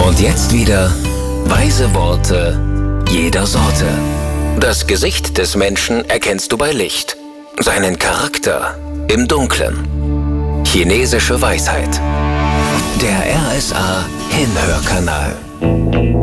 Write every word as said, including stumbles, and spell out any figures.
Und jetzt wieder weise Worte jeder Sorte. Das Gesicht des Menschen erkennst du bei Licht, seinen Charakter im Dunklen. Chinesische Weisheit. Der R S A Hinhörkanal.